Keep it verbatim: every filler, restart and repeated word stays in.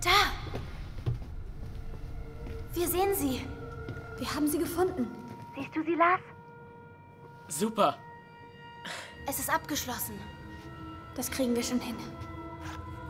Da! Wir sehen sie. Wir haben sie gefunden. Siehst du sie, Lars? Super. Es ist abgeschlossen. Das kriegen wir schon hin.